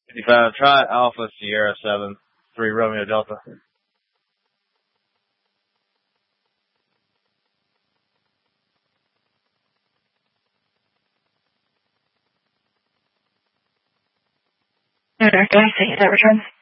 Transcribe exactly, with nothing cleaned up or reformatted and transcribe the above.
fifty-five, try Alpha Sierra seven, three Romeo Delta. No, Doctor, I see. Is that return?